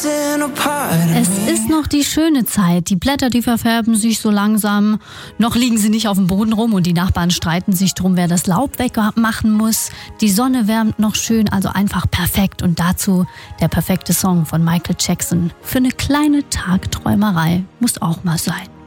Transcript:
Es ist noch die schöne Zeit. Die Blätter, die verfärben sich so langsam. Noch liegen sie nicht auf dem Boden rum und die Nachbarn streiten sich drum, wer das Laub wegmachen muss. Die Sonne wärmt noch schön, also einfach perfekt. Und dazu der perfekte Song von Michael Jackson. Für eine kleine Tagträumerei muss auch mal sein.